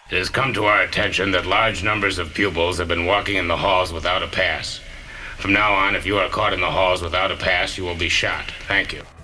It has come to our attention that large numbers of pupils have been walking in the halls without a pass. From now on, if you are caught in the halls without a pass, you will be shot. Thank you.